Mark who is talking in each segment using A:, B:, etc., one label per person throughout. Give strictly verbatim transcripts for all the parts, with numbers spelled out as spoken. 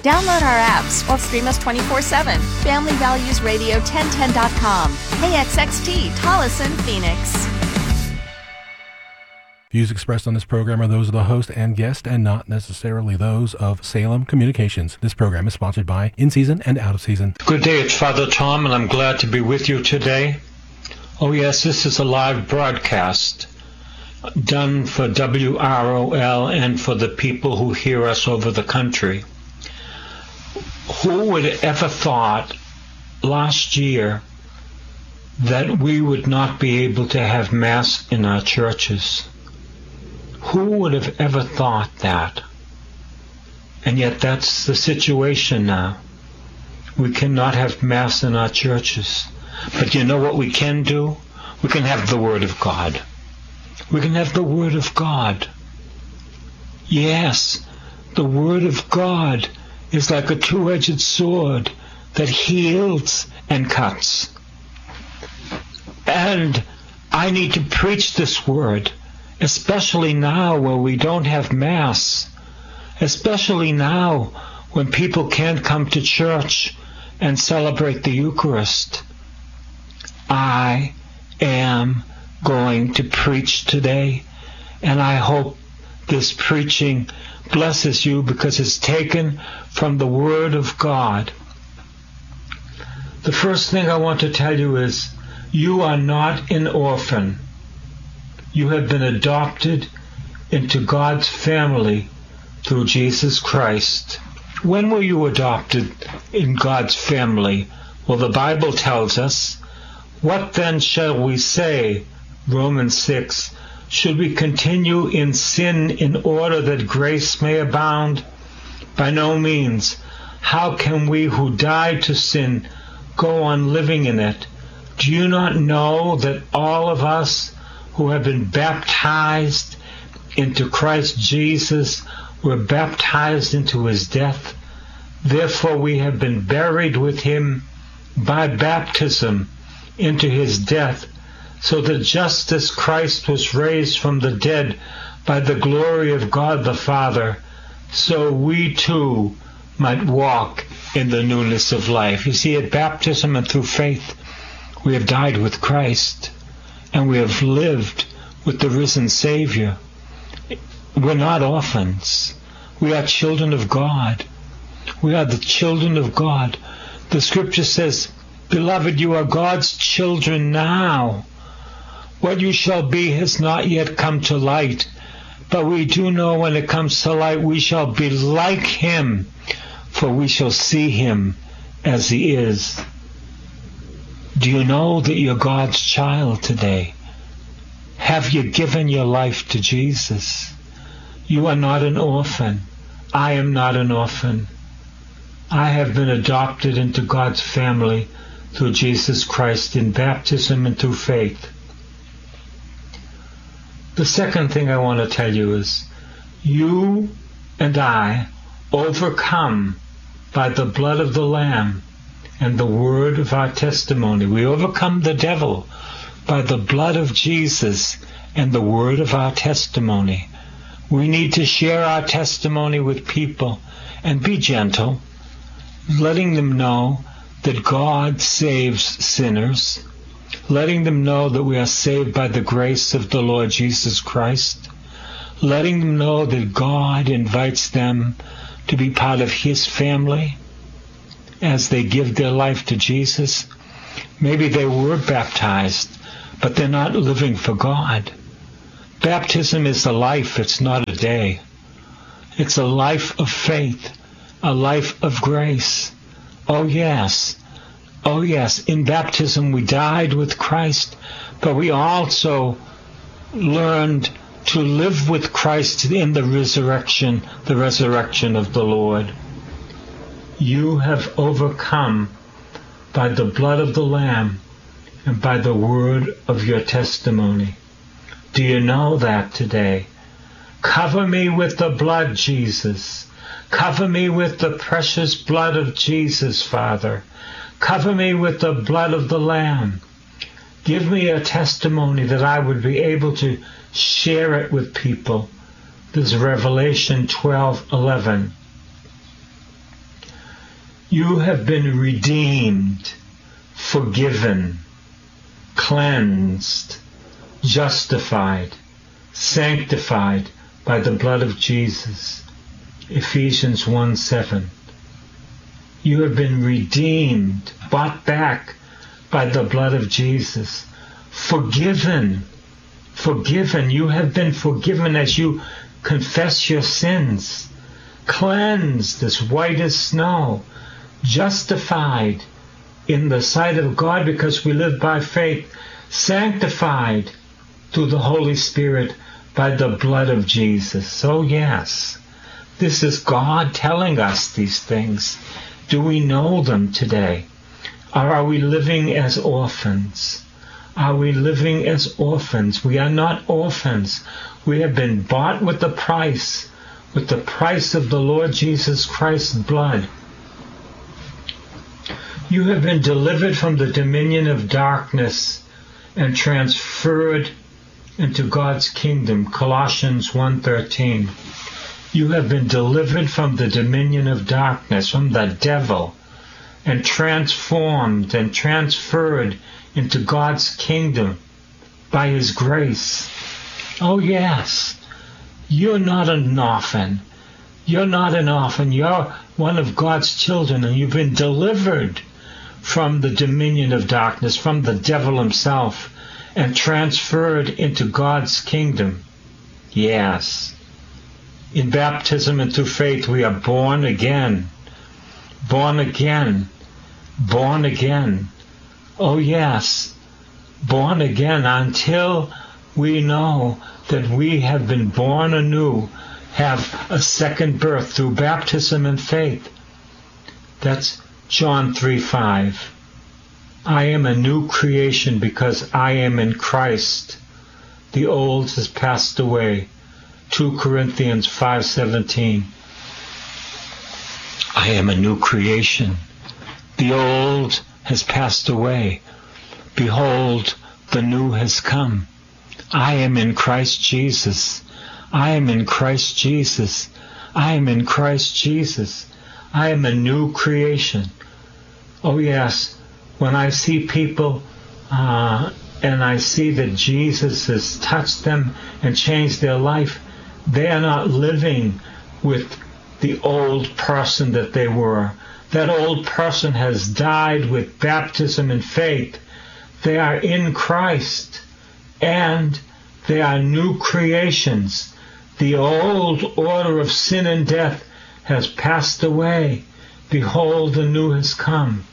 A: Download our apps or stream us twenty-four seven. Family Values Radio ten ten dot com. K X X T, Tolleson, Phoenix.
B: Views expressed on this program are those of the host and guest and not necessarily those of Salem Communications. This program is sponsored by In Season and Out of Season.
C: Good day, it's Father Tom, and I'm glad to be with you today. Oh yes, this is a live broadcast done for W R O L and for the people who hear us over the country. Who would have ever thought last year that we would not be able to have Mass in our churches? Who would have ever thought that? And yet that's the situation now. We cannot have Mass in our churches. But you know what we can do? We can have the Word of God. We can have the Word of God. Yes, the Word of God is like a two-edged sword that heals and cuts. And I need to preach this Word, especially now where we don't have Mass, especially now when people can't come to church and celebrate the Eucharist. I am going to preach today, and I hope this preaching blesses you because it's taken from the Word of God. The first thing I want to tell you is you are not an orphan. You have been adopted into God's family through Jesus Christ. When were you adopted in God's family? Well, the Bible tells us, what then shall we say? Romans six. Should we continue in sin in order that grace may abound? By no means. How can we who died to sin go on living in it? Do you not know that all of us who have been baptized into Christ Jesus were baptized into his death? Therefore we have been buried with him by baptism into his death, so that just as Christ was raised from the dead by the glory of God the Father, so we too might walk in the newness of life. You see, at baptism and through faith, we have died with Christ, and we have lived with the risen Savior. We're not orphans. We are children of God. We are the children of God. The Scripture says, Beloved, you are God's children now. What you shall be has not yet come to light, but we do know when it comes to light we shall be like him, for we shall see him as he is. Do you know that you're God's child today? Have you given your life to Jesus? You are not an orphan. I am not an orphan. I have been adopted into God's family through Jesus Christ in baptism and through faith. The second thing I want to tell you is, you and I overcome by the blood of the Lamb and the word of our testimony. We overcome the devil by the blood of Jesus and the word of our testimony. We need to share our testimony with people and be gentle, letting them know that God saves sinners, letting them know that we are saved by the grace of the Lord Jesus Christ, letting them know that God invites them to be part of his family as they give their life to Jesus. Maybe they were baptized, but they're not living for God. Baptism is a life, it's not a day. It's a life of faith, a life of grace. Oh yes, oh yes, in baptism we died with Christ, but we also learned to live with Christ in the resurrection, the resurrection of the Lord. You have overcome by the blood of the Lamb and by the word of your testimony. Do you know that today? Cover me with the blood, Jesus. Cover me with the precious blood of Jesus, Father. Cover me with the blood of the Lamb. Give me a testimony that I would be able to share it with people. This is Revelation twelve eleven. You have been redeemed, forgiven, cleansed, justified, sanctified by the blood of Jesus. Ephesians one seven. You have been redeemed, bought back by the blood of Jesus. Forgiven, forgiven. You have been forgiven as you confess your sins. Cleansed as white as snow. Justified in the sight of God because we live by faith. Sanctified through the Holy Spirit by the blood of Jesus. Oh yes, this is God telling us these things. Do we know them today? Or are we living as orphans? Are we living as orphans? We are not orphans. We have been bought with the price, with the price of the Lord Jesus Christ's blood. You have been delivered from the dominion of darkness and transferred into God's kingdom. Colossians one thirteen. You have been delivered from the dominion of darkness, from the devil, and transformed and transferred into God's kingdom by His grace. Oh yes, you're not an orphan. You're not an orphan. You're one of God's children, and you've been delivered from the dominion of darkness, from the devil himself, and transferred into God's kingdom. Yes. In baptism and through faith, we are born again. Born again. Born again. Oh yes. Born again until we know that we have been born anew, have a second birth through baptism and faith. That's John three five. I am a new creation because I am in Christ. The old has passed away. Second Corinthians five seventeen. I am a new creation. The old has passed away. Behold, the new has come. I am in Christ Jesus. I am in Christ Jesus. I am in Christ Jesus. I am a new creation. Oh yes, when I see people uh, and I see that Jesus has touched them and changed their life, they are not living with the old person that they were. That old person has died with baptism and faith. They are in Christ, and they are new creations. The old order of sin and death has passed away. Behold, the new has come.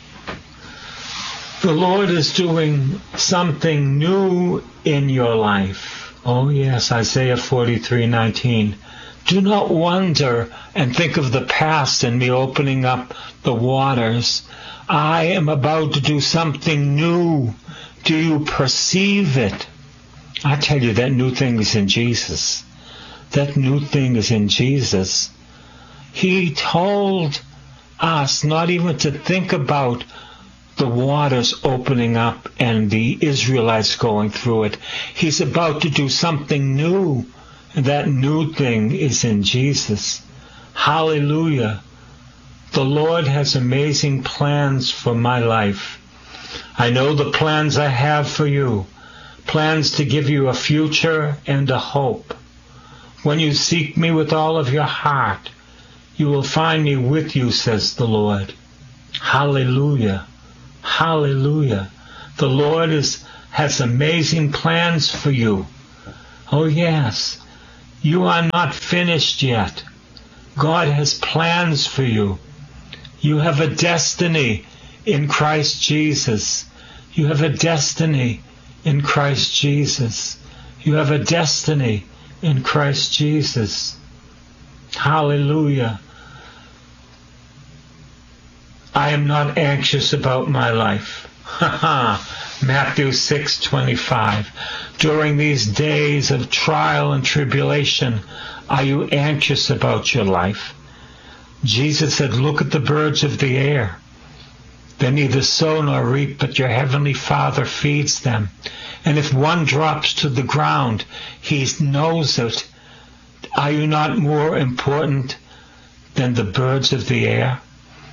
C: The Lord is doing something new in your life. Oh yes, Isaiah forty-three nineteen. Do not wonder and think of the past and me opening up the waters. I am about to do something new. Do you perceive it? I tell you, that new thing is in Jesus. That new thing is in Jesus. He told us not even to think about the waters opening up and the Israelites going through it. He's about to do something new. And that new thing is in Jesus. Hallelujah. The Lord has amazing plans for my life. I know the plans I have for you. Plans to give you a future and a hope. When you seek me with all of your heart, you will find me with you, says the Lord. Hallelujah. Hallelujah. The Lord is, has amazing plans for you. Oh yes. You are not finished yet. God has plans for you. You have a destiny in Christ Jesus. You have a destiny in Christ Jesus. You have a destiny in Christ Jesus. Hallelujah. I am not anxious about my life. Matthew six twenty-five. During these days of trial and tribulation, are you anxious about your life? Jesus said, look at the birds of the air. They neither sow nor reap, but your heavenly Father feeds them. And if one drops to the ground, He knows it. Are you not more important than the birds of the air?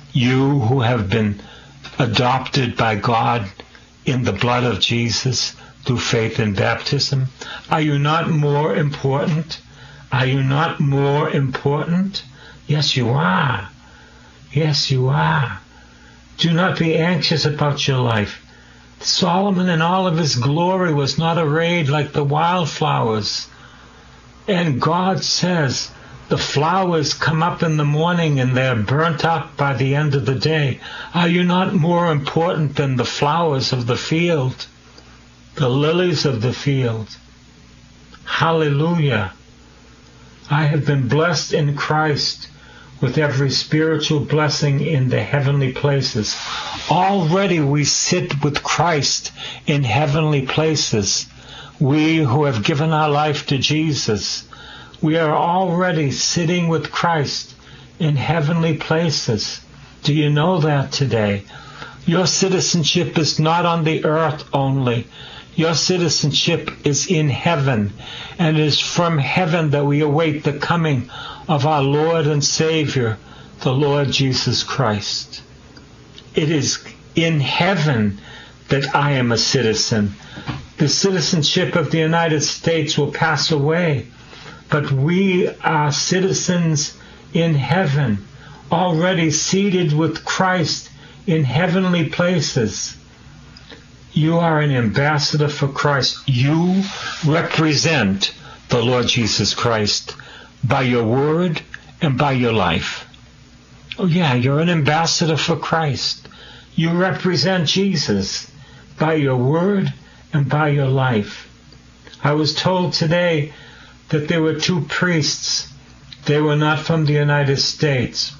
C: You who have been adopted by God in the blood of Jesus through faith in baptism, are you not more important? Are you not more important? Yes, you are. Yes, you are. Do not be anxious about your life. Solomon in all of his glory was not arrayed like the wildflowers. And God says, the flowers come up in the morning and they're burnt up by the end of the day. Are you not more important than the flowers of the field, the lilies of the field? Hallelujah. I have been blessed in Christ with every spiritual blessing in the heavenly places. Already we sit with Christ in heavenly places. We who have given our life to Jesus, we are already sitting with Christ in heavenly places. Do you know that today? Your citizenship is not on the earth only. Your citizenship is in heaven, and it is from heaven that we await the coming of our Lord and Savior, the Lord Jesus Christ. It is in heaven that I am a citizen. The citizenship of the United States will pass away, but we are citizens in heaven, already seated with Christ in heavenly places. You are an ambassador for Christ. You represent the Lord Jesus Christ by your word and by your life. Oh yeah, you're an ambassador for Christ. You represent Jesus by your word and by your life. I was told today that there were two priests. They were not from the United States.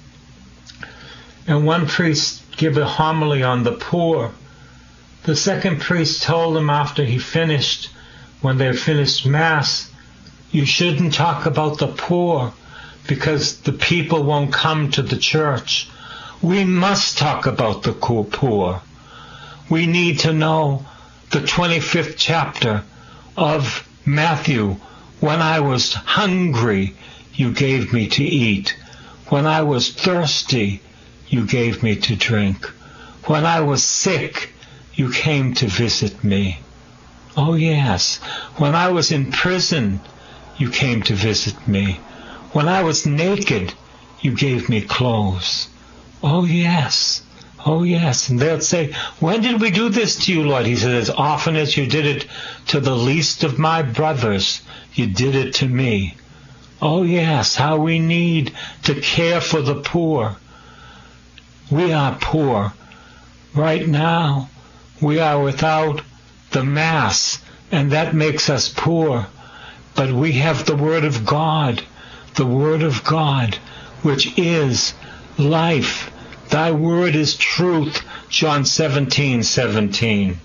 C: And one priest gave a homily on the poor. The second priest told him after he finished, when they finished Mass, you shouldn't talk about the poor because the people won't come to the church. We must talk about the poor. We need to know the twenty-fifth chapter of Matthew. When I was hungry, you gave me to eat. When I was thirsty, you gave me to drink. When I was sick, you came to visit me. Oh yes, when I was in prison, you came to visit me. When I was naked, you gave me clothes. Oh yes, oh yes. And they'll say, when did we do this to you, Lord? He said, as often as you did it to the least of my brothers, you did it to me. Oh yes, how we need to care for the poor. We are poor. Right now, we are without the Mass, and that makes us poor. But we have the Word of God, the Word of God, which is life. Thy Word is truth, John seventeen seventeen.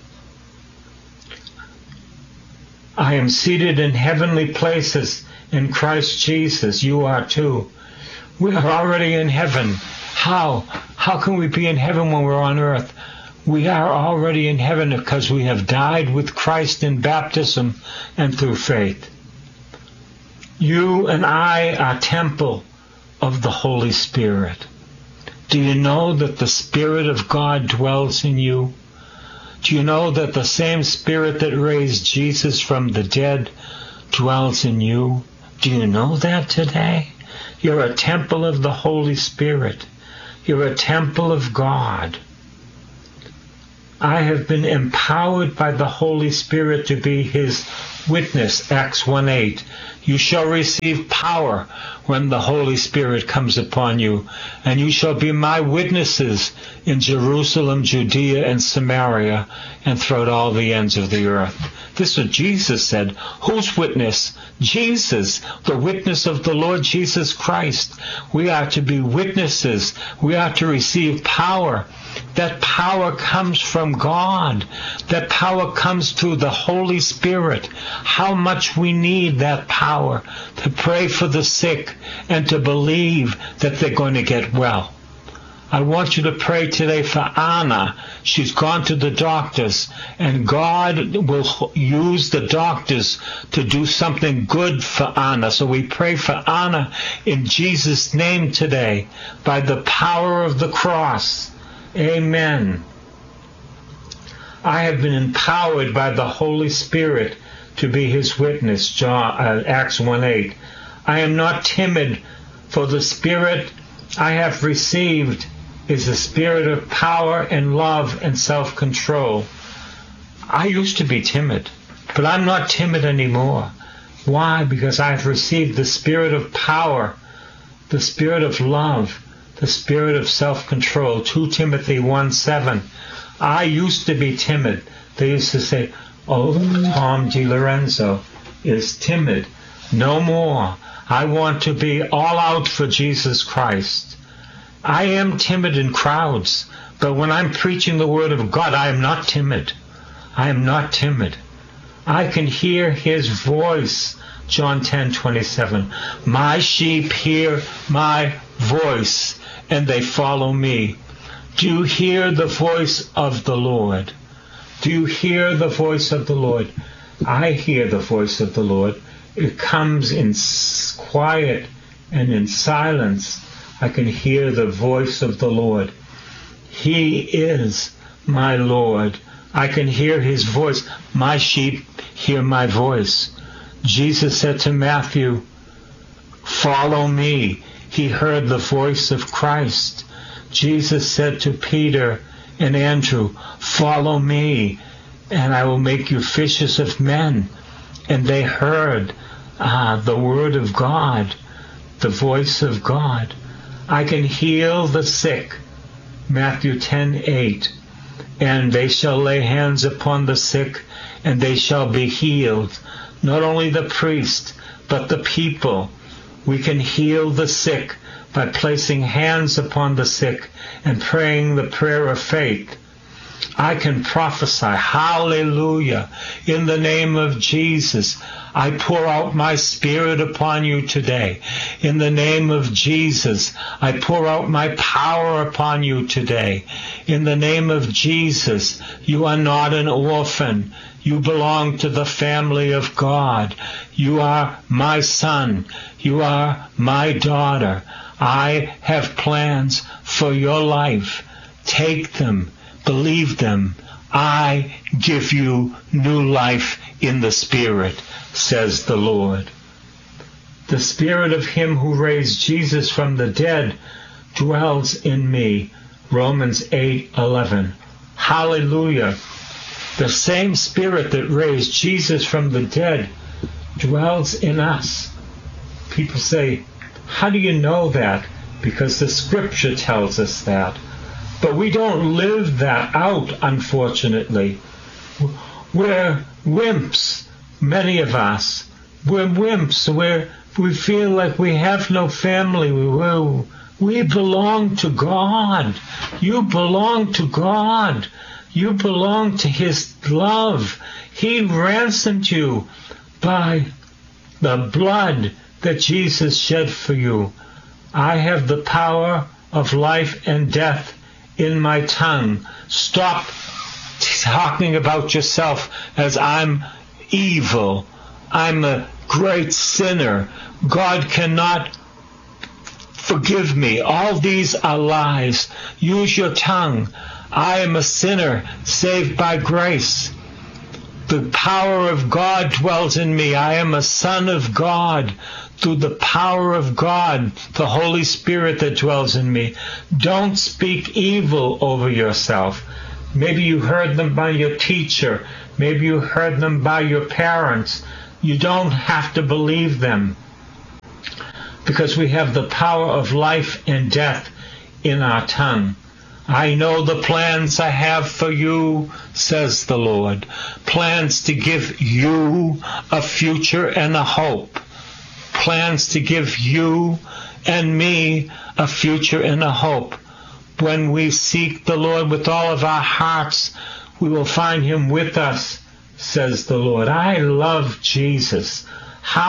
C: I am seated in heavenly places in Christ Jesus. You are too. We are already in heaven. How? How can we be in heaven when we're on earth? We are already in heaven because we have died with Christ in baptism and through faith. You and I are temple of the Holy Spirit. Do you know that the Spirit of God dwells in you? Do you know that the same Spirit that raised Jesus from the dead dwells in you? Do you know that today? You're a temple of the Holy Spirit. You're a temple of God. I have been empowered by the Holy Spirit to be His witness, Acts one eight. You shall receive power when the Holy Spirit comes upon you, and you shall be my witnesses in Jerusalem, Judea, and Samaria, and throughout all the ends of the earth. This is what Jesus said. Whose witness? Jesus, the witness of the Lord Jesus Christ. We are to be witnesses. We are to receive power. That power comes from God. That power comes through the Holy Spirit. How much we need that power to pray for the sick and to believe that they're going to get well. I want you to pray today for Anna. She's gone to the doctors, and God will use the doctors to do something good for Anna. So we pray for Anna in Jesus' name today, by the power of the cross. Amen. I have been empowered by the Holy Spirit to be his witness, John, uh, Acts one eight. I am not timid, for the Spirit I have received is a spirit of power and love and self-control. I used to be timid, but I'm not timid anymore. Why? Because I've received the spirit of power, the spirit of love, the spirit of self-control. Second Timothy one seven. I used to be timid. They used to say, oh, Tom DiLorenzo is timid. No more. I want to be all out for Jesus Christ. I am timid in crowds, but when I'm preaching the Word of God, I am not timid. I am not timid. I can hear his voice. John ten twenty-seven. My sheep hear my voice, and they follow me. Do you hear the voice of the Lord? Do you hear the voice of the Lord? I hear the voice of the Lord. It comes in quiet and in silence. I can hear the voice of the Lord. He is my Lord. I can hear his voice. My sheep hear my voice. Jesus said to Matthew, follow me. He heard the voice of Christ. Jesus said to Peter and Andrew, follow me, and I will make you fishers of men. And they heard ah, the word of God, the voice of God. I can heal the sick. Matthew ten eight. And they shall lay hands upon the sick, and they shall be healed. Not only the priest, but the people. We can heal the sick by placing hands upon the sick and praying the prayer of faith. I can prophesy. Hallelujah. In the name of Jesus, I pour out my Spirit upon you today. In the name of Jesus, I pour out my power upon you today. In the name of Jesus, you are not an orphan. You belong to the family of God. You are my son. You are my daughter. I have plans for your life. Take them. Believe them. I give you new life in the Spirit, says the Lord. The Spirit of him who raised Jesus from the dead dwells in me. Romans eight eleven. Hallelujah. The same Spirit that raised Jesus from the dead dwells in us. People say, how do you know that? Because the Scripture tells us that. But we don't live that out, unfortunately. We're wimps, many of us. We're wimps. We're, we feel like we have no family. We, we belong to God. You belong to God. You belong to his love. He ransomed you by the blood that Jesus shed for you. I have the power of life and death in my tongue. Stop talking about yourself as I'm evil. I'm a great sinner. God cannot forgive me. All these are lies. Use your tongue. I am a sinner saved by grace. The power of God dwells in me. I am a son of God through the power of God, the Holy Spirit that dwells in me. Don't speak evil over yourself. Maybe you heard them by your teacher. Maybe you heard them by your parents. You don't have to believe them, because we have the power of life and death in our tongue. I know the plans I have for you, says the Lord. Plans to give you a future and a hope. Plans to give you and me a future and a hope. When we seek the Lord with all of our hearts, we will find him with us, says the Lord. I love Jesus.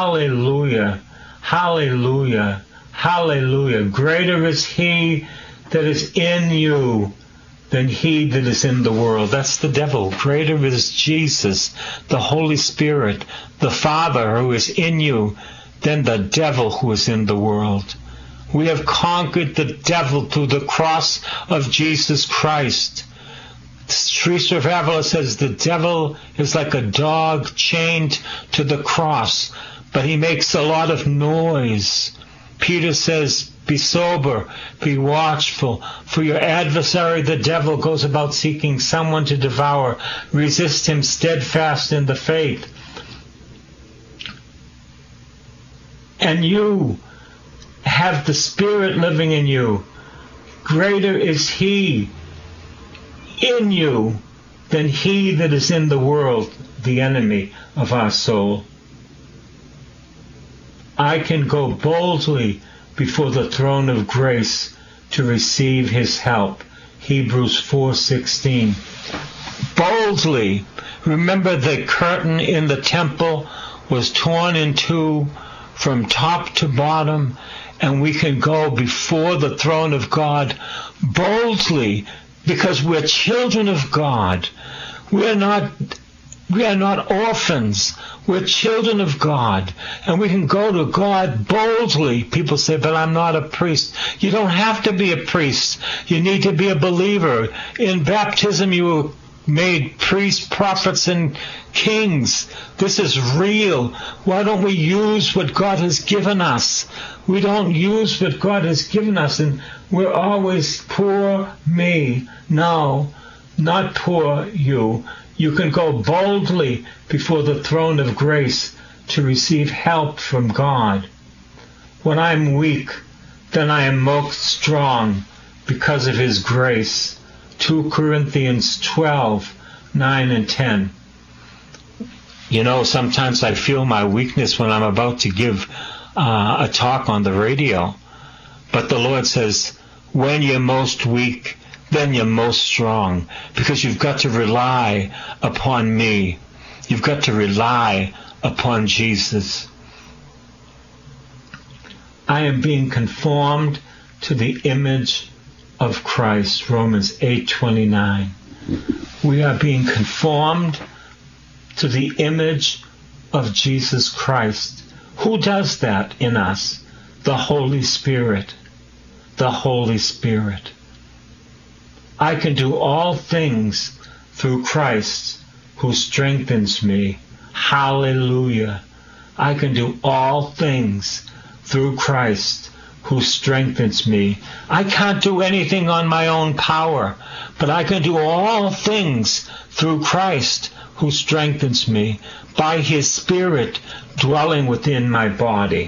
C: Hallelujah. Hallelujah. Hallelujah. Greater is he that is in you than he that is in the world. That's the devil. Greater is Jesus, the Holy Spirit, the Father who is in you, than the devil who is in the world. We have conquered the devil through the cross of Jesus Christ. Teresa of Avila says the devil is like a dog chained to the cross, but he makes a lot of noise. Peter says, be sober, be watchful, for your adversary the devil goes about seeking someone to devour. Resist him steadfast in the faith. And you have the Spirit living in you. Greater is he in you than he that is in the world, the enemy of our soul. I can go boldly before the throne of grace to receive his help. Hebrews four sixteen. Boldly. Remember, the curtain in the temple was torn in two from top to bottom, and we can go before the throne of God boldly because we're children of God. We're not We are not orphans. We're children of God. And we can go to God boldly. People say, but I'm not a priest. You don't have to be a priest. You need to be a believer. In baptism, you were made priests, prophets, and kings. This is real. Why don't we use what God has given us? We don't use what God has given us, and we're always poor me. No, not poor you. You can go boldly before the throne of grace to receive help from God. When I'm weak, then I am most strong because of his grace. Second Corinthians twelve, nine and ten. You know, sometimes I feel my weakness when I'm about to give uh, a talk on the radio. But the Lord says, when you're most weak, then you're most strong, because you've got to rely upon me. You've got to rely upon Jesus. I am being conformed to the image of Christ, Romans eight twenty-nine. We are being conformed to the image of Jesus Christ. Who does that in us? The Holy Spirit. The Holy Spirit. I can do all things through Christ who strengthens me. Hallelujah. I can do all things through Christ who strengthens me. I can't do anything on my own power, but I can do all things through Christ who strengthens me by his Spirit dwelling within my body.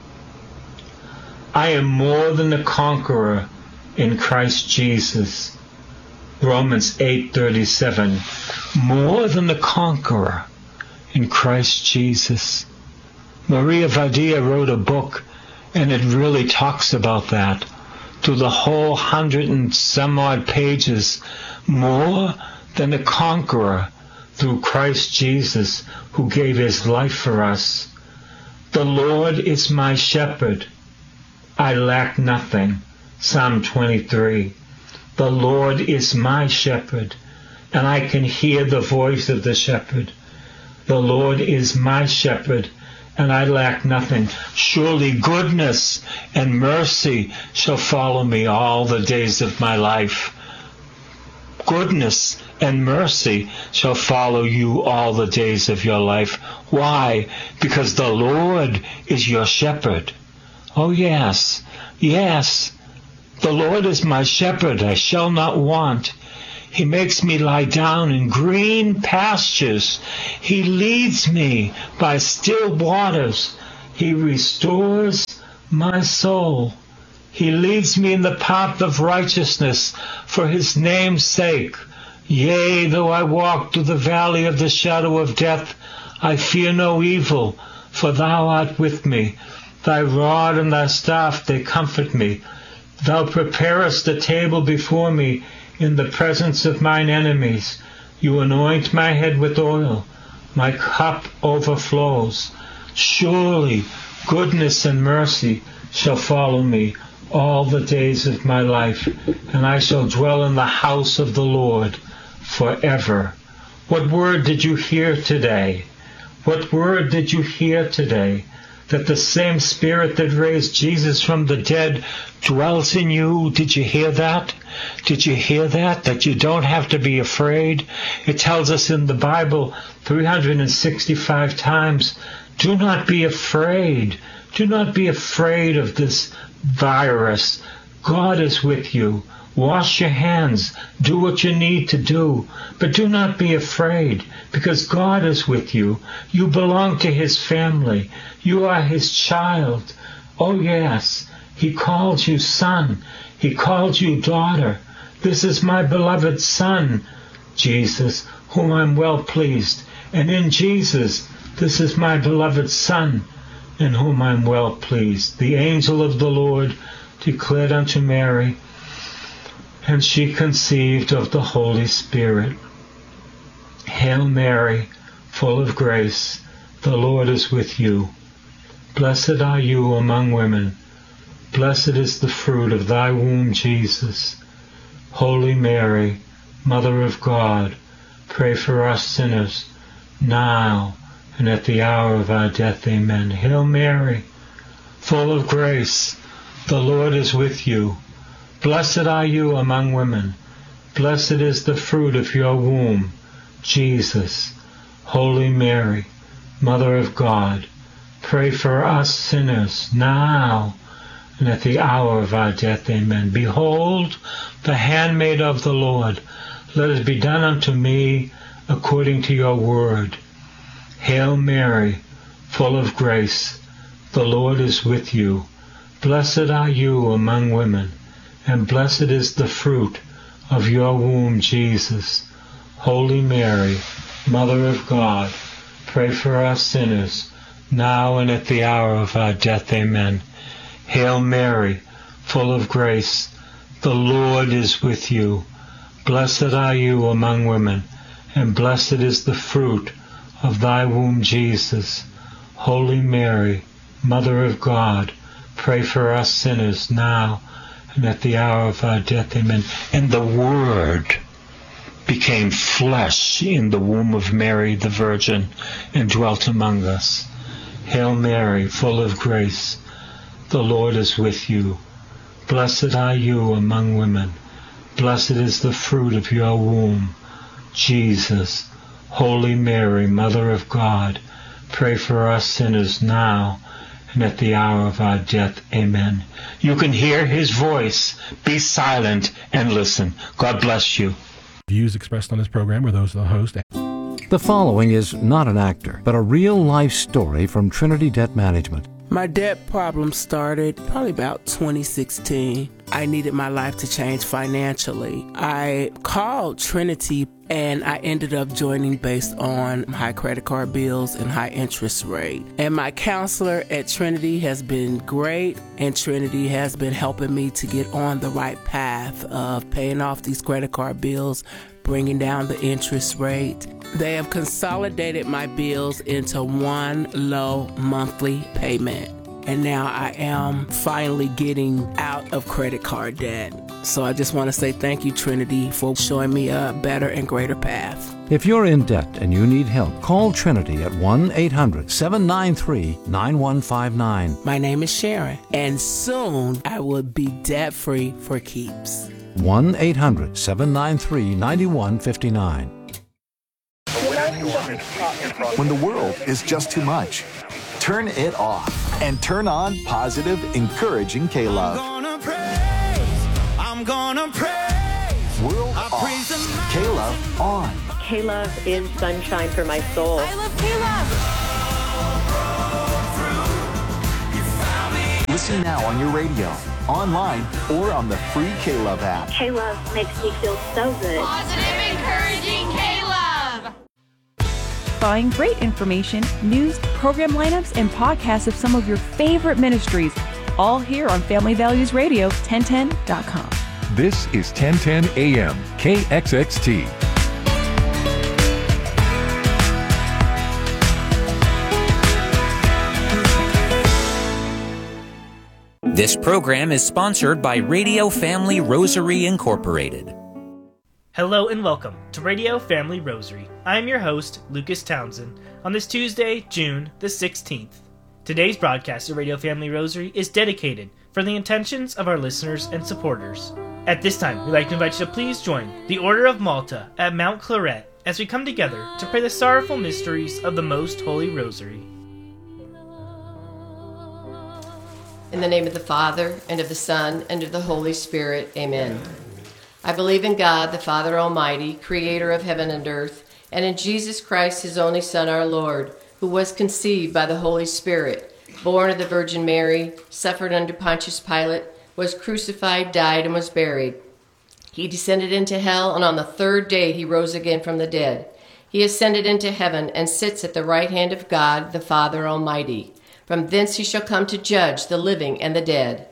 C: I am more than a conqueror in Christ Jesus. Romans eight thirty-seven. More than a conqueror in Christ Jesus. Maria Vadia wrote a book, and it really talks about that. Through the whole hundred and some odd pages. More than a conqueror through Christ Jesus, who gave his life for us. The Lord is my shepherd. I lack nothing. Psalm twenty-three. The Lord is my shepherd, and I can hear the voice of the shepherd. The Lord is my shepherd, and I lack nothing. Surely goodness and mercy shall follow me all the days of my life. Goodness and mercy shall follow you all the days of your life. Why? Because the Lord is your shepherd. Oh yes, yes. The Lord is my shepherd, I shall not want. He makes me lie down in green pastures. He leads me by still waters. He restores my soul. He leads me in the path of righteousness for his name's sake. Yea, though I walk through the valley of the shadow of death, I fear no evil, for thou art with me. Thy rod and thy staff, they comfort me. Thou preparest a table before me in the presence of mine enemies. You anoint my head with oil. My cup overflows. Surely goodness and mercy shall follow me all the days of my life, and I shall dwell in the house of the Lord forever. What word did you hear today? What word did you hear today? That the same Spirit that raised Jesus from the dead dwells in you. Did you hear that? Did you hear that? That you don't have to be afraid. It tells us in the Bible three hundred sixty-five times, do not be afraid. Do not be afraid of this virus. God is with you. Wash your hands. Do what you need to do. But do not be afraid, because God is with you. You belong to His family. You are His child. Oh yes, He called you son. He called you daughter. This is my beloved Son, Jesus, whom I'm well pleased. And in Jesus, this is my beloved Son, in whom I'm well pleased. The angel of the Lord declared unto Mary, and she conceived of the Holy Spirit. Hail Mary, full of grace, the Lord is with you. Blessed are you among women. Blessed is the fruit of thy womb, Jesus. Holy Mary, Mother of God, pray for us sinners, now and at the hour of our death. Amen. Hail Mary, full of grace, the Lord is with you. Blessed are you among women. Blessed is the fruit of your womb, Jesus. Holy Mary, Mother of God, pray for us sinners, now and at the hour of our death. Amen. Behold, the handmaid of the Lord. Let it be done unto me according to your word. Hail Mary, full of grace, the Lord is with you. Blessed are you among women, and blessed is the fruit of your womb, Jesus. Holy Mary, Mother of God, pray for us sinners, now and at the hour of our death. Amen. Hail Mary, full of grace, the Lord is with you. Blessed are you among women, and blessed is the fruit of thy womb, Jesus. Holy Mary, Mother of God, pray for us sinners, now and at the hour of our death. Amen. And the Word became flesh in the womb of Mary the Virgin and dwelt among us. Hail Mary, full of grace, the Lord is with you. Blessed are you among women. Blessed is the fruit of your womb, Jesus. Holy Mary, Mother of God, pray for us sinners now and at the hour of our death. Amen. You can hear His voice. Be silent and listen. God bless you.
B: Views expressed on this program are those of the host.
D: The following is not an actor, but a real-life story from Trinity Debt Management.
E: My debt problem started probably about twenty sixteen. I needed my life to change financially. I called Trinity and I ended up joining based on high credit card bills and high interest rate. And my counselor at Trinity has been great, and Trinity has been helping me to get on the right path of paying off these credit card bills, bringing down the interest rate. They have consolidated my bills into one low monthly payment. And now I am finally getting out of credit card debt. So I just want to say thank you, Trinity, for showing me a better and greater path.
D: If you're in debt and you need help, call Trinity at one eight hundred seven nine three nine one five nine.
E: My name is Sharon, and soon I will be debt-free for keeps.
D: one eight hundred seven nine three nine one five nine.
F: When the world is just too much, turn it off and turn on positive, encouraging K-Love.
G: I'm gonna praise, I'm gonna praise.
F: World
G: I
F: off,
G: praise the
F: K-Love on.
H: K-Love is sunshine for my soul.
G: I love K-Love.
F: Listen now on your radio, online, or on the free K-Love app.
H: K-Love makes me feel so good.
I: Positive, encouraging K-Love.
J: Find great information, news, program lineups, and podcasts of some of your favorite ministries, all here on Family Values Radio ten ten dot com.
K: This is ten ten A M K X X T.
L: This program is sponsored by Radio Family Rosary Incorporated.
M: Hello and welcome to Radio Family Rosary. I am your host, Lucas Townsend, on this Tuesday, June the sixteenth. Today's broadcast of Radio Family Rosary is dedicated for the intentions of our listeners and supporters. At this time, we'd like to invite you to please join the Order of Malta at Mount Claret as we come together to pray the sorrowful mysteries of the Most Holy Rosary.
N: In the name of the Father, and of the Son, and of the Holy Spirit, amen. I believe in God, the Father Almighty, creator of heaven and earth, and in Jesus Christ, his only Son, our Lord, who was conceived by the Holy Spirit, born of the Virgin Mary, suffered under Pontius Pilate, was crucified, died, and was buried. He descended into hell, and on the third day he rose again from the dead. He ascended into heaven, and sits at the right hand of God, the Father Almighty. From thence he shall come to judge the living and the dead.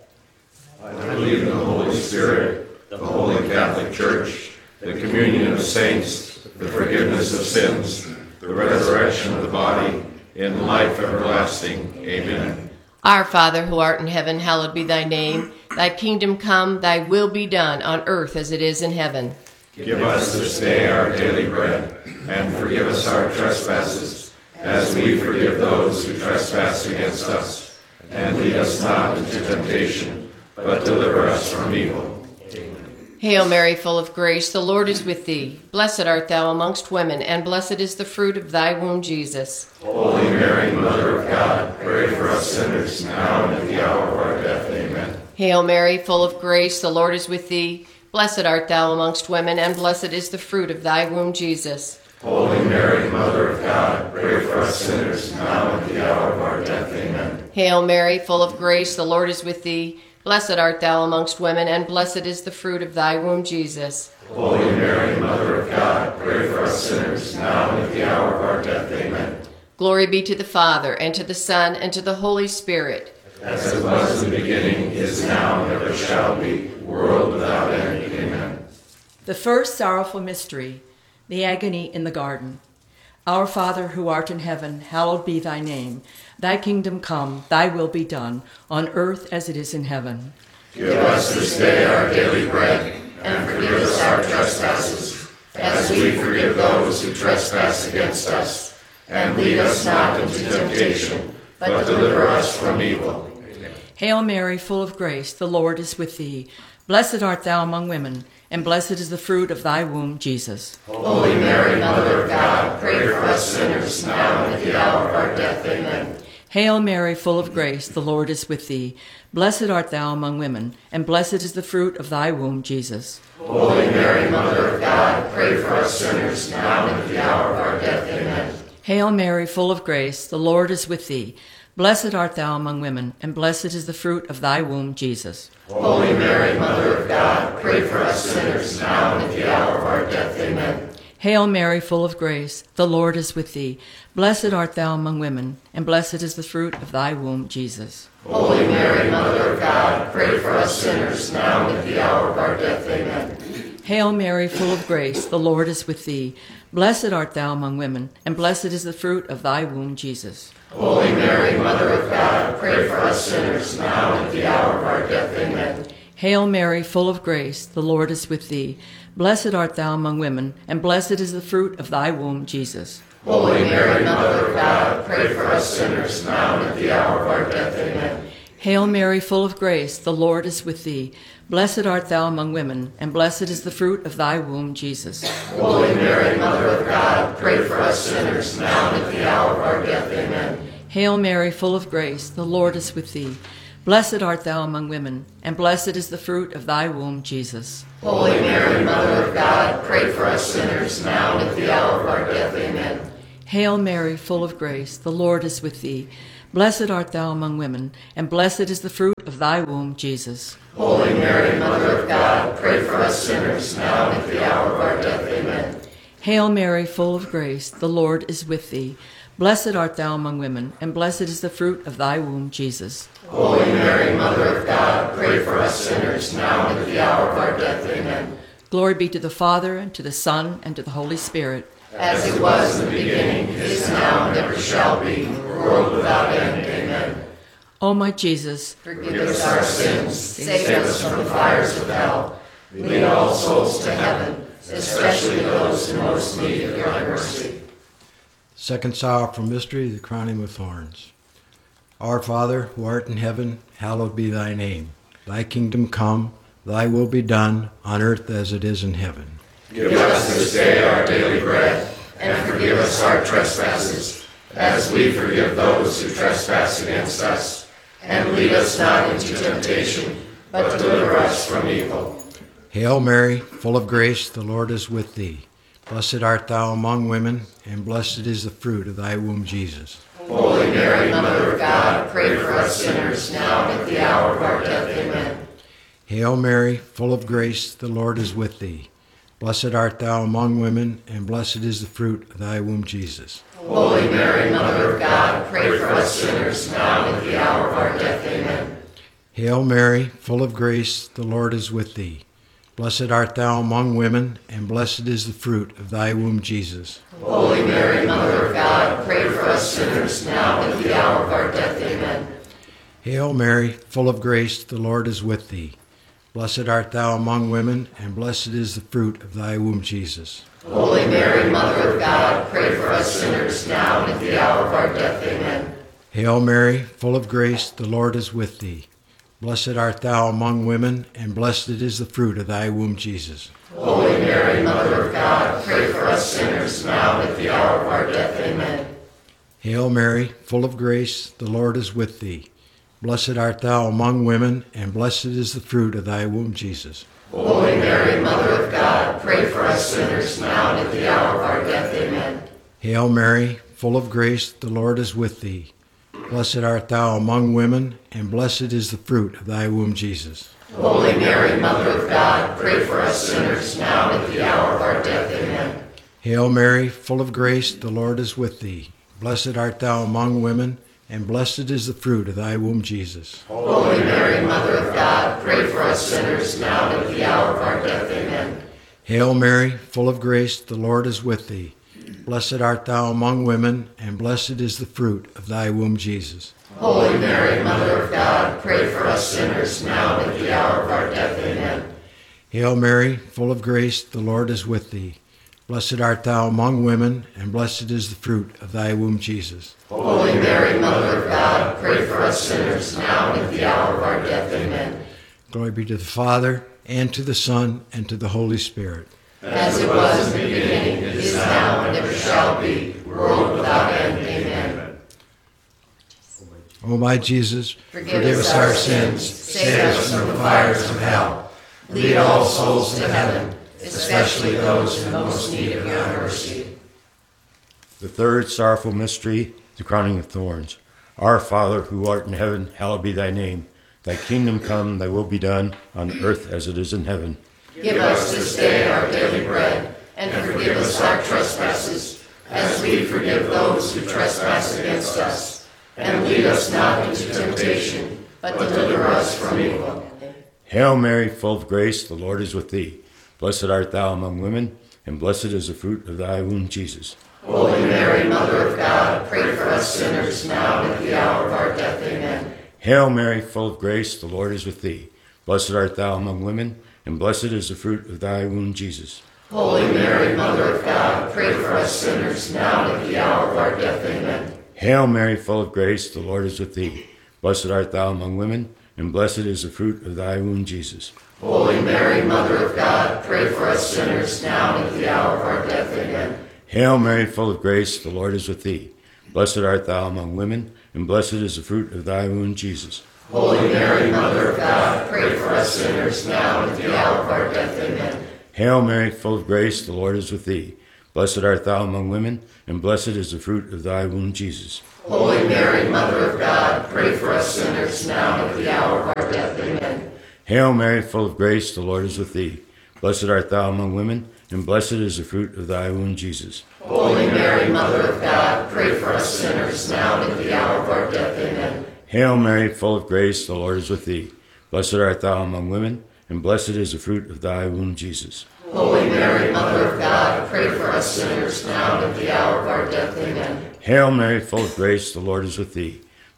O: I believe in the Holy Spirit, the Holy Catholic Church, the communion of saints, the forgiveness of sins, the resurrection of the body, and life everlasting. Amen.
N: Our Father, who art in heaven, hallowed be thy name. Thy kingdom come, thy will be done, on earth as it is in heaven.
O: Give us this day our daily bread, and forgive us our trespasses, as we forgive those who trespass against us. And lead us not into temptation, but deliver us from evil. Amen.
N: Hail Mary, full of grace, the Lord is with thee. Blessed art thou amongst women, and blessed is the fruit of thy womb, Jesus.
O: Holy Mary, Mother of God, pray for us sinners, now and at the hour of our death. Amen.
N: Hail Mary, full of grace, the Lord is with thee. Blessed art thou amongst women, and blessed is the fruit of thy womb, Jesus.
O: Holy Mary, Mother of God, pray for us sinners, now and at the hour of our death. Amen.
N: Hail Mary, full of grace, the Lord is with thee. Blessed art thou amongst women, and blessed is the fruit of thy womb, Jesus.
O: Holy Mary, Mother of God, pray for us sinners, now and at the hour of our death. Amen.
N: Glory be to the Father, and to the Son, and to the Holy Spirit.
O: As it was in the beginning, is now, and ever shall be, world without end. Amen.
P: The first sorrowful mystery, the agony in the garden. Our Father, who art in heaven, hallowed be thy name. Thy kingdom come, thy will be done, on earth as it is in heaven.
O: Give us this day our daily bread, and forgive us our trespasses, as we forgive those who trespass against us. And lead us not into temptation, but deliver us from evil.
P: Hail Mary, full of grace, the Lord is with thee. Blessed art thou among women, and blessed is the fruit of thy womb, Jesus.
O: Holy Mary, Mother of God, pray for us sinners, now and at the hour of our death. Amen.
P: Hail Mary, full of grace, the Lord is with thee. Blessed art thou among women, and blessed is the fruit of thy womb, Jesus.
O: Holy Mary, Mother of God, pray for us sinners, now and at the hour of our death. Amen.
P: Hail Mary, full of grace, the Lord is with thee. Blessed art thou among women, and blessed is the fruit of thy womb, Jesus.
O: Holy Mary, Mother of God, pray for us sinners, now and at the hour of our death. Amen.
P: Hail Mary, full of grace, the Lord is with thee. Blessed art thou among women, and blessed is the fruit of thy womb, Jesus.
O: Holy Mary, Mother of God, pray for us sinners, now and at the hour of our death. Amen.
P: Hail Mary, full of grace, the Lord is with thee. Blessed art thou among women, and blessed is the fruit of thy womb, Jesus.
O: Holy Mary, Mother of God, pray for us sinners, now and at the hour of our death. Amen.
P: Hail Mary, full of grace, the Lord is with thee. Blessed art thou among women, and blessed is the fruit of thy womb, Jesus.
O: Holy Mary, Mother of God, pray for us sinners, now and at the hour of our death. Amen.
P: Hail Mary, full of grace, the Lord is with thee. Blessed art thou among women, and blessed is the fruit of thy womb, Jesus.
O: Holy Mary, Mother of God, pray for us sinners, now and at the hour of our death. Amen.
P: Hail Mary, full of grace, the Lord is with thee. Blessed art thou among women, and blessed is the fruit of thy womb, Jesus.
O: Holy Mary, Mother of God, pray for us sinners, now and at the hour of our death. Amen.
P: Hail Mary, full of grace, the Lord is with thee. Blessed art thou among women, and blessed is the fruit of thy womb, Jesus.
O: Holy Mary, Mother of God, pray for us sinners, now and at the hour of our death. Amen.
P: Hail Mary, full of grace, the Lord is with thee. Blessed art thou among women, and blessed is the fruit of thy womb, Jesus.
O: Holy Mary, Mother of God, pray for us sinners, now and at the hour of our death. Amen.
P: Glory be to the Father, and to the Son, and to the Holy Spirit.
O: As it was in the beginning, is now, and ever shall be, world without end. Amen.
P: O my Jesus,
O: forgive us our sins, save us from the fires of hell. Lead all souls to heaven, especially those in most need of your mercy.
Q: Second sorrowful mystery, the crowning with thorns. Our Father, who art in heaven, hallowed be thy name. Thy kingdom come, thy will be done, on earth as it is in heaven.
O: Give us this day our daily bread, and forgive us our trespasses, as we forgive those who trespass against us. And lead us not into temptation, but deliver us from evil.
Q: Hail Mary, full of grace, the Lord is with thee. Blessed art thou among women, and blessed is the fruit of thy womb, Jesus.
O: Holy Mary, Mother of God, pray for us sinners, now and at the hour of our death. Amen.
Q: Hail Mary, full of grace, the Lord is with thee. Blessed art thou among women, and blessed is the fruit of thy womb, Jesus.
O: Holy Mary, Mother of God, pray for us sinners, now and at the hour of our death. Amen.
Q: Hail Mary, full of grace, the Lord is with thee. Blessed art thou among women, and blessed is the fruit of thy womb, Jesus.
O: Holy Mary, Mother of God, pray for us sinners, now and at the hour of our death. Amen.
Q: Hail Mary, full of grace, the Lord is with thee. Blessed art thou among women, and blessed is the fruit of thy womb, Jesus.
O: Holy Mary, Mother of God, pray for us sinners, now and at the hour of our death. Amen.
Q: Hail Mary, full of grace, the Lord is with thee. Blessed art thou among women, and blessed is the fruit of thy womb, Jesus.
O: Holy Mary, Mother of God, pray for us sinners, now and at the hour of our death. Amen.
Q: Hail Mary, full of grace, the Lord is with thee. Blessed art thou among women, and blessed is the fruit of thy womb, Jesus.
O: Holy Mary, Mother of God, pray for us sinners, now and at the hour of our death. Amen.
Q: Hail Mary, full of grace, the Lord is with thee. Blessed art thou among women, and blessed is the fruit of thy womb, Jesus.
O: Holy Mary, Mother of God, pray for us sinners, now and at the hour of our death. Amen.
Q: Hail Mary, full of grace, the Lord is with thee. Blessed art thou among women, and blessed is the fruit of thy womb, Jesus.
O: Holy Mary, Mother of God, pray for us sinners, now and at the hour of our death. Amen.
Q: Hail Mary, full of grace, the Lord is with thee. Blessed art thou among women, and blessed is the fruit of thy womb, Jesus.
O: Holy Mary, Mother of God, pray for us sinners, now and at the hour of our death. Amen.
Q: Hail Mary, full of grace, the Lord is with thee. Blessed art thou among women, and blessed is the fruit of thy womb, Jesus.
O: Holy Mary, Mother of God, pray for us sinners, now and at the hour of our death. Amen.
Q: Glory be to the Father, and to the Son, and to the Holy Spirit.
O: As it was in the beginning, is now, and ever shall be, world without end. Amen.
Q: O my Jesus,
O: forgive, forgive us our sins, save us from the fires of hell. Lead all souls to heaven, especially those in most need of your mercy.
R: The third sorrowful mystery, the crowning of thorns. Our Father, who art in heaven, hallowed be thy name. Thy kingdom come, thy will be done, on earth as it is in heaven.
O: Give us this day our daily bread, and forgive us our trespasses, as we forgive those who trespass against us. And lead us not into temptation, but deliver us from evil.
R: Hail Mary, full of grace, the Lord is with thee. Blessed art thou among women, and blessed is the fruit of thy womb, Jesus.
O: Holy Mary, Mother of God, pray for us sinners, now and at the hour of our death. Amen.
R: Hail Mary, full of grace, the Lord is with thee. Blessed art thou among women, and blessed is the fruit of thy womb, Jesus.
O: Holy Mary, Mother of God, pray for us sinners, now and at the hour of our death. Amen.
R: Hail Mary, full of grace, the Lord is with thee. Blessed art thou among women, and blessed is the fruit of thy womb, Jesus.
O: Holy Mary, Mother of God, pray for us sinners, now and at the hour of our death. Amen.
R: Hail Mary, full of grace, the Lord is with thee. Blessed art thou among women, and blessed is the fruit of thy womb, Jesus.
O: Holy Mary, Mother of God, pray for us sinners, now and at the hour of our death. Amen.
R: Hail Mary, full of grace, the Lord is with thee. Blessed art thou among women, and blessed is the fruit of thy womb, Jesus.
O: Holy Mary, Mother of God, pray for us sinners, now and at the hour of our death. Amen.
R: Hail Mary, full of grace, the Lord is with thee. Blessed art thou among women, and blessed is the fruit of thy womb, Jesus.
O: Holy Mary, Mother of God, pray for us sinners, now and at the hour of our death. Amen.
R: Hail Mary, full of grace, the Lord is with thee. Blessed art thou among women, and blessed is the fruit of thy womb, Jesus.
O: Holy Mary, Mother of God, pray for us sinners, now and at the hour of our death. Amen.
R: Hail Mary, full of grace, the Lord is with thee.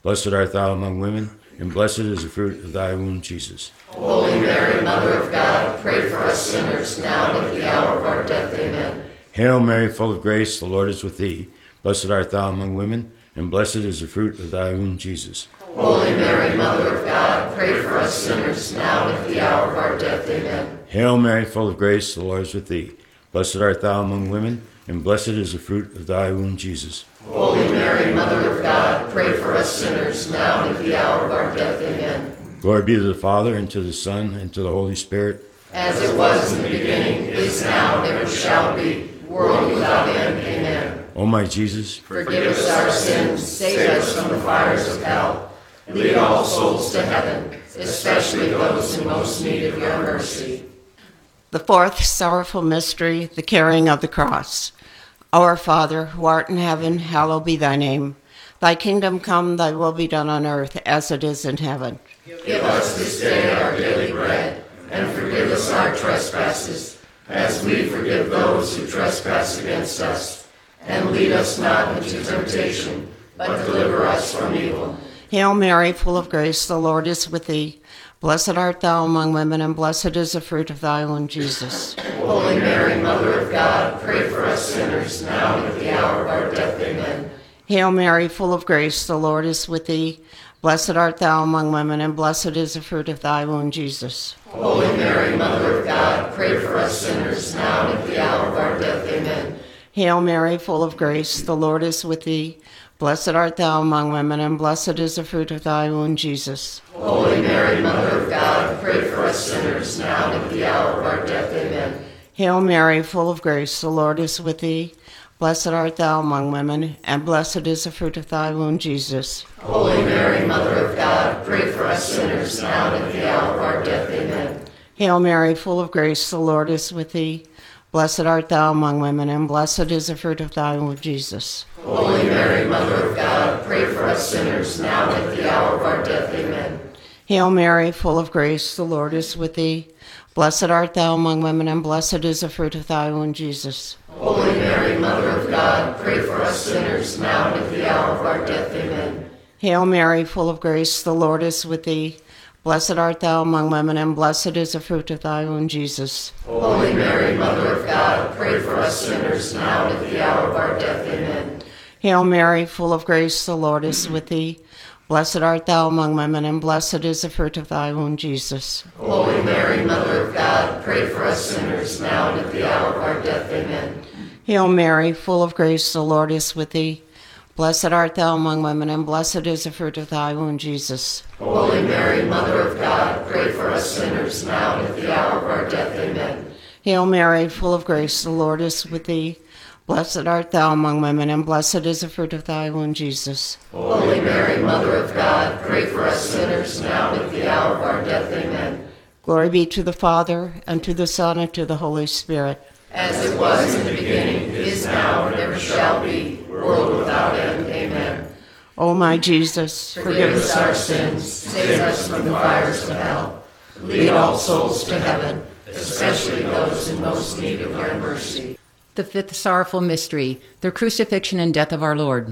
R: Blessed art thou among women, and blessed is the fruit of thy womb, Jesus.
N: Holy Mary, Mother of God, pray for us sinners, now and at the hour of our death. Amen.
R: Hail Mary, full of grace, the Lord is with thee. Blessed art thou among women, and blessed is the fruit of thy womb, Jesus.
N: Holy Mary, Mother of God, pray for us sinners, now and at the hour of our death. Amen.
R: Hail Mary, full of grace, the Lord is with thee. Blessed art thou among women, and blessed is the fruit of thy womb, Jesus.
N: Holy Mary, Mother of God, pray for us sinners, now and at the hour of our death. Amen.
R: Glory be to the Father, and to the Son, and to the Holy Spirit.
N: As it was in the beginning, is now, and ever shall be, world without end. Amen.
R: O my Jesus,
N: forgive us our sins, save us from the fires of hell. Lead all souls to heaven, especially those in most need of your mercy.
S: The fourth sorrowful mystery, the carrying of the cross. Our Father, who art in heaven, hallowed be thy name. Thy kingdom come, thy will be done on earth as it is in heaven.
N: Give us this day our daily bread, and forgive us our trespasses, as we forgive those who trespass against us. And lead us not into temptation, but deliver us from evil.
S: Hail Mary, full of grace, the Lord is with thee. Blessed art thou among women, and blessed is the fruit of thy womb, Jesus.
N: Holy Mary, Mother of God, pray for us sinners, now and at the hour of our death. Amen.
S: Hail Mary, full of grace, the Lord is with thee. Blessed art thou among women, and blessed is the fruit of thy womb, Jesus.
N: Holy Mary, Mother of God, pray for us sinners, now and at the hour of our death. Amen.
S: Hail Mary, full of grace, the Lord is with thee. Blessed art thou among women, and blessed is the fruit of thy womb, Jesus.
N: Holy Mary, Mother of God, pray for us sinners, now and at the hour of our death. Amen.
S: Hail Mary, full of grace, the Lord is with thee. Blessed art thou among women, and blessed is the fruit of thy womb, Jesus.
N: Holy Mary, Mother of God, pray for us sinners, now and at the hour of our death. Amen.
S: Hail Mary, full of grace, the Lord is with thee. Blessed art thou among women, and blessed is the fruit of thy womb, Jesus.
N: Holy Mary, Mother of God, pray for us sinners, now and at the hour of our death. Amen.
S: Hail Mary, full of grace, the Lord is with thee. Blessed art thou among women, and blessed is the fruit of thy womb, Jesus.
N: Holy Mary, Mother of God, pray for us sinners, now and at the hour of our death. Amen.
S: Hail Mary, full of grace, the Lord is with thee. Blessed art thou among women, and blessed is the fruit of thy womb, Jesus.
N: Holy Mary, Mother of God, pray for us sinners, now and at the hour of our death. Amen.
S: Hail Mary, full of grace, the Lord is with thee. Blessed art thou among women, and blessed is the fruit of thy womb, Jesus.
N: Holy Mary, Mother of God, pray for us sinners, now and at the hour of our death. Amen.
S: Hail Mary, full of grace, the Lord is with thee. Blessed art thou among women, and blessed is the fruit of thy womb, Jesus.
N: Holy Mary, Mother of God, pray for us sinners, now and at the hour of our death. Amen.
S: Hail Mary, full of grace, the Lord is with thee. Blessed art thou among women, and blessed is the fruit of thy womb, Jesus.
N: Holy Mary, Mother of God, pray for us sinners, now and at the hour of our death. Amen.
S: Glory be to the Father, and to the Son, and to the Holy Spirit.
N: As it was in the beginning, is now, and ever shall be, world without end. Amen.
S: O my Jesus,
N: forgive us our sins, save us from the fires of hell. Lead all souls to heaven, especially those in most need of your mercy.
T: The fifth sorrowful mystery, the crucifixion and death of our Lord.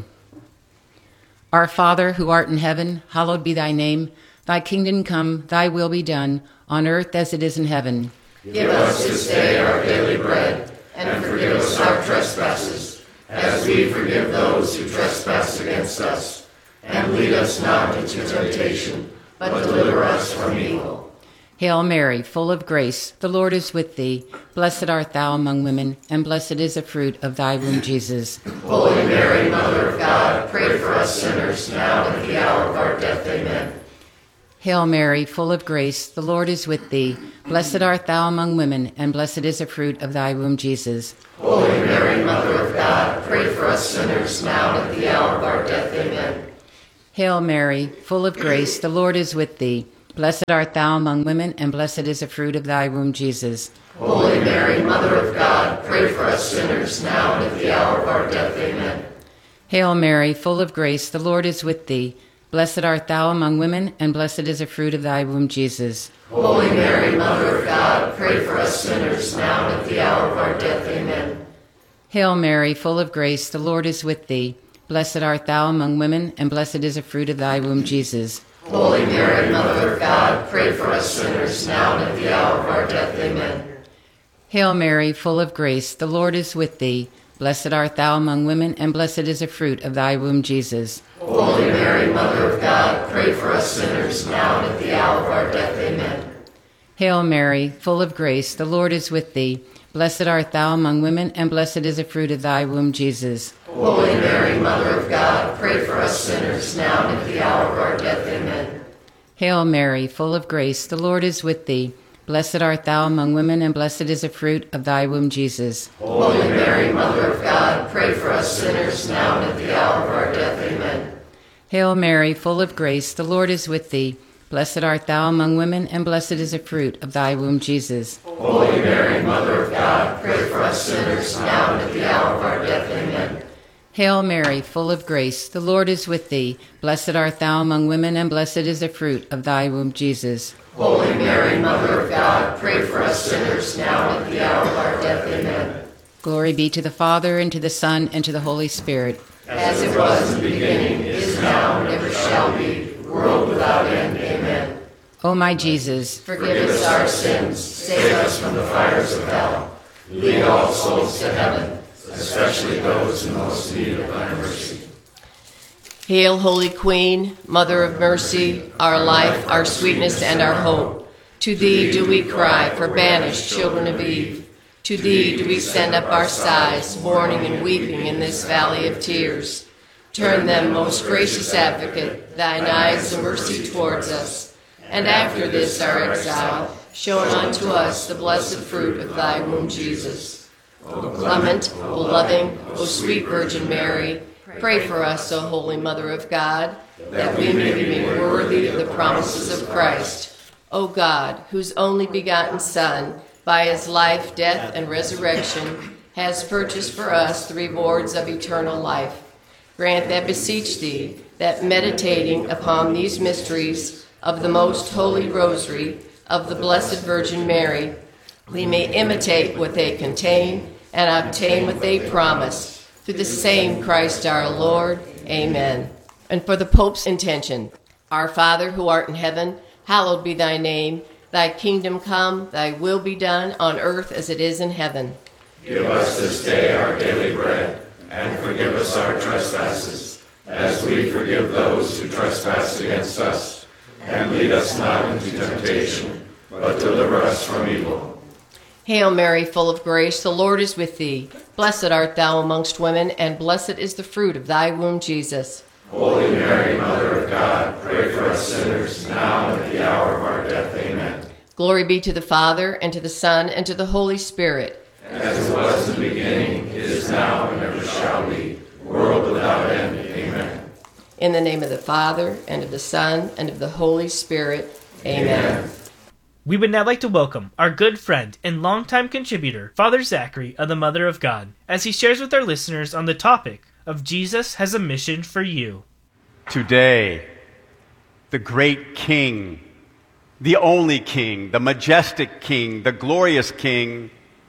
T: Our Father, who art in heaven, hallowed be thy name. Thy kingdom come, thy will be done, on earth as it is in heaven.
N: Give us this day our daily bread, and forgive us our trespasses, as we forgive those who trespass against us. And lead us not into temptation, but deliver us from evil.
T: Hail Mary, full of grace, the Lord is with thee. Blessed art thou among women, and blessed is the fruit of thy womb, Jesus.
N: Holy Mary, Mother of God, pray for us sinners, now and at the hour of our death. Amen.
T: Hail Mary, full of grace, the Lord is with thee. Blessed art thou among women, and blessed is the fruit of thy womb, Jesus.
N: Holy Mary, Mother of God, pray for us sinners, now and at the hour of our death. Amen.
T: Hail Mary, full of grace, the Lord is with thee. Blessed art thou among women, and blessed is the fruit of thy womb, Jesus.
N: Holy Mary, Mother of God, pray for us sinners, now and at the hour of our death. Amen.
T: Hail Mary, full of grace, the Lord is with thee. Blessed art thou among women, and blessed is the fruit of thy womb, Jesus.
N: Holy Mary, Mother of God, pray for us sinners, now and at the hour of our death. Amen.
T: Hail Mary, full of grace, the Lord is with thee. Blessed art thou among women, and blessed is the fruit of thy womb, Jesus.
N: Holy Mary, Mother of God, pray for us sinners, now and at the hour of our death. Amen.
T: Hail Mary, full of grace, the Lord is with thee. Blessed art thou among women, and blessed is the fruit of thy womb, Jesus.
N: Holy Mary, Mother of God, pray for us sinners, now and at the hour of our death. Amen.
T: Hail Mary, full of grace, the Lord is with thee. Blessed art thou among women, and blessed is the fruit of thy womb, Jesus.
N: Holy Mary, Mother of God, pray for us sinners, now and at the hour of our death. Amen.
T: Hail Mary, full of grace, the Lord is with thee. Blessed art thou among women, and blessed is the fruit of thy womb, Jesus.
N: Holy Mary, Mother of God, pray for us sinners, now and at the hour of our death. Amen.
T: Hail Mary, full of grace, the Lord is with thee. Blessed art thou among women, and blessed is the fruit of thy womb, Jesus.
N: Holy Mary, Mother of God, pray for us sinners, now and at the hour of our death. Amen.
T: Hail Mary, full of grace, the Lord is with thee. Blessed art thou among women, and blessed is the fruit of thy womb, Jesus.
N: Holy Mary, Mother of God, pray for us sinners, now and at the hour of our death. Amen.
T: Glory be to the Father, and to the Son, and to the Holy Spirit.
N: As it was in the beginning, is now, and ever shall be, world without end. Amen.
T: O my Jesus,
N: forgive us our sins, save us from the fires of hell. Lead all souls to heaven, especially those in most need of thy mercy. Hail, Holy Queen, Mother of Mercy, our life, our sweetness, and our hope. To thee do we cry for banished children of Eve. To thee do we send up our sighs, mourning and weeping in this valley of tears. Turn them, most gracious Advocate, thine eyes of mercy towards us, and after this our exile, show unto us the blessed fruit of thy womb, Jesus. O clement, O loving, O sweet Virgin Mary, pray for us, O Holy Mother of God, that we may be made worthy of the promises of Christ. O God, whose only begotten Son, by his life, death, and resurrection, has purchased for us the rewards of eternal life, grant, I beseech thee, that meditating upon these mysteries of the most holy rosary of the Blessed Virgin Mary, we may imitate what they contain and obtain what they promise. Through the same Christ our Lord. Amen. And for the Pope's intention, Our Father, who art in heaven, hallowed be thy name. Thy kingdom come, thy will be done on earth as it is in heaven.
O: Give us this day our daily bread, and forgive us our trespasses, as we forgive those who trespass against us. And lead us not into temptation, but deliver us from evil.
N: Hail Mary, full of grace, the Lord is with thee. Blessed art thou amongst women, and blessed is the fruit of thy womb, Jesus.
O: Holy Mary, Mother of God, pray for us sinners, now and at the hour of our death. Amen.
N: Glory be to the Father, and to the Son, and to the Holy Spirit.
O: As it was in the beginning, is now, and ever shall be, world without end. Amen.
N: In the name of the Father, and of the Son, and of the Holy Spirit. Amen. Amen.
M: We would now like to welcome our good friend and longtime contributor, Father Zachary of the Mother of God, as he shares with our listeners on the topic of Jesus has a mission for you.
U: Today, the great King, the only King, the majestic King, the glorious King,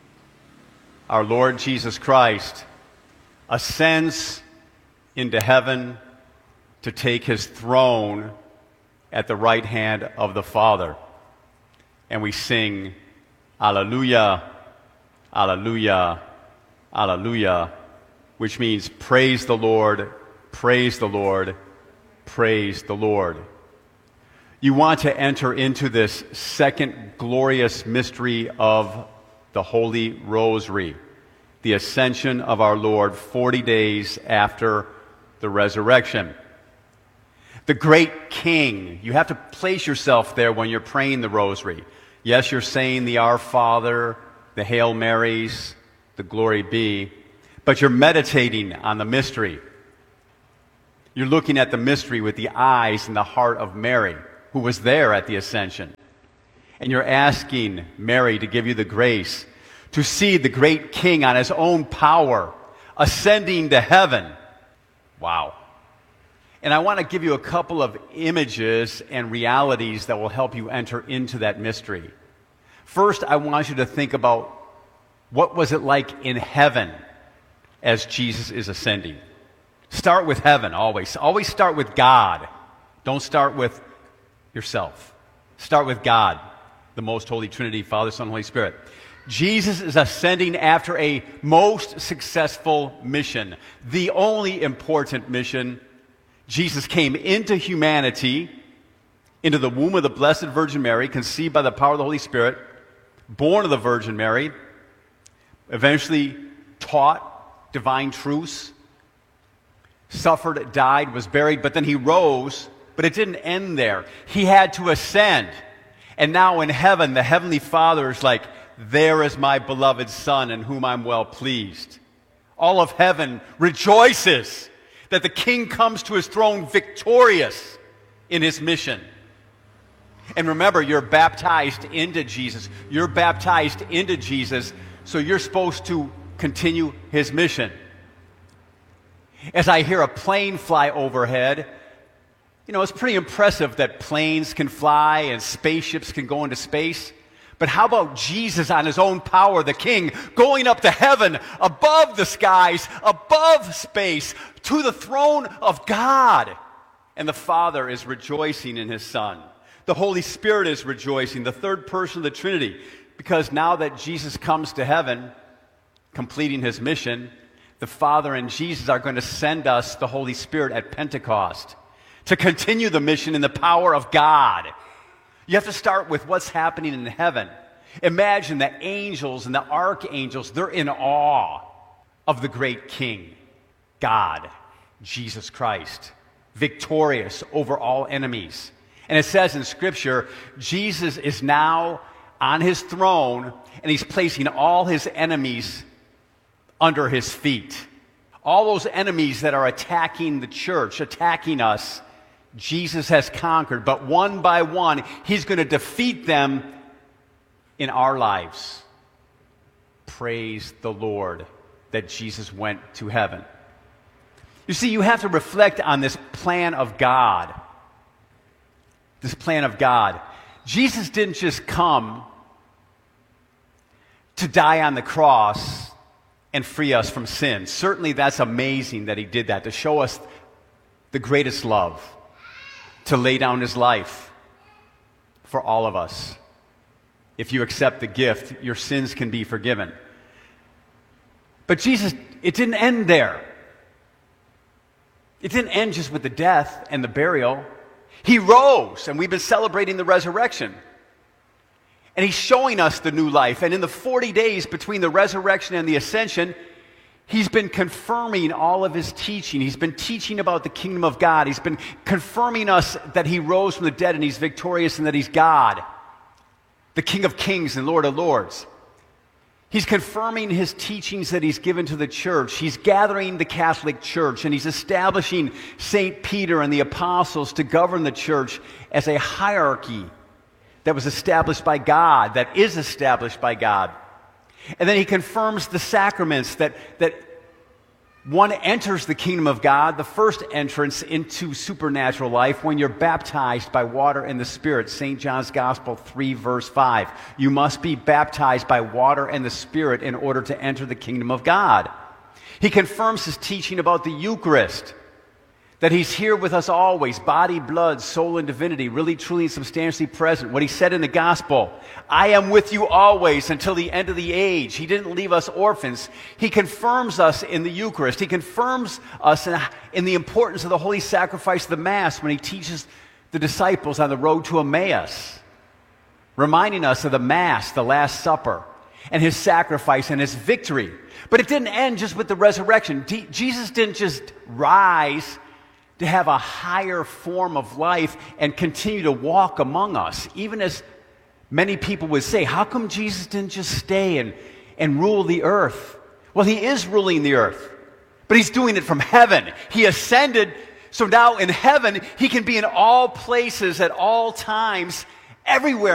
U: our Lord Jesus Christ, ascends into heaven to take his throne at the right hand of the Father. And we sing, Alleluia, Alleluia, Alleluia, which means praise the Lord, praise the Lord, praise the Lord. You want to enter into this second glorious mystery of the Holy Rosary, the ascension of our Lord forty days after the resurrection. The great King, you have to place yourself there when you're praying the Rosary. Yes, you're saying the Our Father, the Hail Marys, the Glory Be, but you're meditating on the mystery. You're looking at the mystery with the eyes and the heart of Mary, who was there at the ascension. And you're asking Mary to give you the grace to see the great King on his own power ascending to heaven. Wow. And I want to give you a couple of images and realities that will help you enter into that mystery. First, I want you to think about what was it like in heaven as Jesus is ascending. Start with heaven, always. Always start with God. Don't start with yourself. Start with God, the most holy Trinity, Father, Son, Holy Spirit. Jesus is ascending after a most successful mission, the only important mission. Jesus came into humanity, into the womb of the Blessed Virgin Mary, conceived by the power of the Holy Spirit, born of the Virgin Mary, eventually taught divine truths, suffered, died, was buried, but then he rose, but it didn't end there. He had to ascend. And now in heaven, the Heavenly Father is like, there is my beloved Son in whom I'm well pleased. All of heaven rejoices that the King comes to his throne victorious in his mission. And remember, you're baptized into Jesus. You're baptized into Jesus, so you're supposed to continue his mission. As I hear a plane fly overhead, you know, it's pretty impressive that planes can fly and spaceships can go into space. But how about Jesus on his own power, the King, going up to heaven, above the skies, above space, to the throne of God? And the Father is rejoicing in his Son. The Holy Spirit is rejoicing, the third person of the Trinity, because now that Jesus comes to heaven, completing his mission, the Father and Jesus are going to send us the Holy Spirit at Pentecost to continue the mission in the power of God. You have to start with what's happening in heaven. Imagine the angels and the archangels, they're in awe of the great King, God, Jesus Christ, victorious over all enemies. And it says in Scripture, Jesus is now on his throne, and he's placing all his enemies under his feet. All those enemies that are attacking the church, attacking us, Jesus has conquered, but one by one, he's going to defeat them in our lives. Praise the Lord that Jesus went to heaven. You see, you have to reflect on this plan of God. This plan of God. Jesus didn't just come to die on the cross and free us from sin. Certainly that's amazing that he did that, to show us the greatest love, to lay down his life for all of us. If you accept the gift, your sins can be forgiven. But Jesus, it didn't end there. It didn't end just with the death and the burial. He rose, and we've been celebrating the resurrection. And he's showing us the new life. And in the forty days between the resurrection and the ascension, he's been confirming all of his teaching. He's been teaching about the kingdom of God. He's been confirming us that he rose from the dead and he's victorious and that he's God, the King of kings and Lord of lords. He's confirming his teachings that he's given to the church. He's gathering the Catholic Church, and he's establishing Saint Peter and the apostles to govern the church as a hierarchy that was established by God, that is established by God. And then he confirms the sacraments, that, that one enters the kingdom of God, the first entrance into supernatural life, when you're baptized by water and the Spirit. Saint John's Gospel three, verse five. You must be baptized by water and the Spirit in order to enter the kingdom of God. He confirms his teaching about the Eucharist, that he's here with us always, body, blood, soul, and divinity, really, truly, and substantially present. What he said in the gospel, I am with you always until the end of the age. He didn't leave us orphans. He confirms us in the Eucharist. He confirms us in, in the importance of the holy sacrifice of the Mass when he teaches the disciples on the road to Emmaus, reminding us of the Mass, the Last Supper, and his sacrifice and his victory. But it didn't end just with the resurrection. D- Jesus didn't just rise to have a higher form of life and continue to walk among us, even as many people would say, how come Jesus didn't just stay and, and rule the earth? Well, he is ruling the earth, but he's doing it from heaven. He ascended, so now in heaven, he can be in all places at all times, everywhere.